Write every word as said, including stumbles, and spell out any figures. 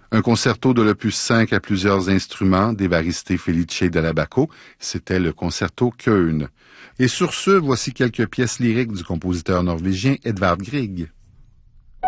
Un concerto de l'opus cinq à plusieurs instruments d'Évariste Felice Dell'Abaco, c'était le concerto Köln. Et sur ce, voici quelques pièces lyriques du compositeur norvégien Edvard Grieg.